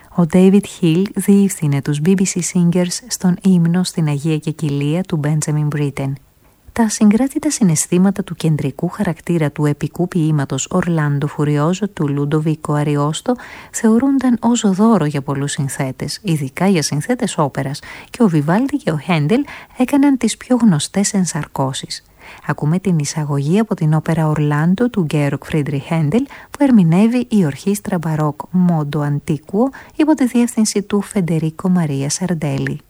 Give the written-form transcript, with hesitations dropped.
Ο David Hill διεύθυνε τους BBC Singers στον ύμνο στην Αγία Κεκυλία του Benjamin Britten. Τα συγκράτητα συναισθήματα του κεντρικού χαρακτήρα του επικού ποίηματος «Ορλάντο Φουριόζο» του Λούντοβικο Αριόστο θεωρούνταν ως δώρο για πολλούς συνθέτες, ειδικά για συνθέτες όπερας, και ο Βιβάλντι και ο Χέντελ έκαναν τις πιο γνωστές ενσαρκώσεις. Ακούμε την εισαγωγή από την όπερα «Ορλάντο» του Γκέροκ Φρίντριχ Χέντελ, που ερμηνεύει η ορχήστρα μπαρόκ Μόντο Αντίκουο υπό τη διεύθυνση του Φεντερίκο Μαρία Σαρντέλη.